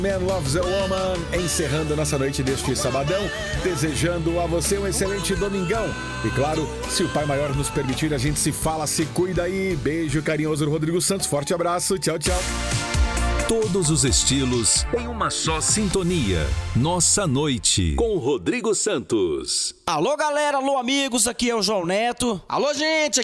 Man Loves a Woman, encerrando nossa noite deste sabadão, desejando a você um excelente domingão. E claro, se o Pai Maior nos permitir, a gente se fala, se cuida aí. Beijo carinhoso do Rodrigo Santos, forte abraço, tchau, tchau. Todos os estilos em uma só sintonia. Nossa Noite, com Rodrigo Santos. Alô, galera, alô, amigos, aqui é o João Neto. Alô, gente.